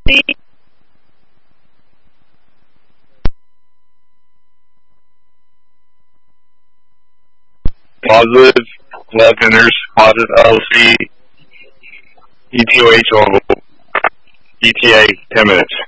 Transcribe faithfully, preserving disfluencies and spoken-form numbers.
Positive, left-handers, positive L C, E T O H level, E T A ten minutes.